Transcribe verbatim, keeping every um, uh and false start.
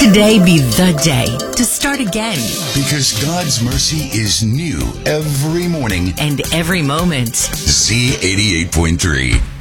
today be the day to start again. Because God's mercy is new every morning and every moment. Z eighty-eight point three.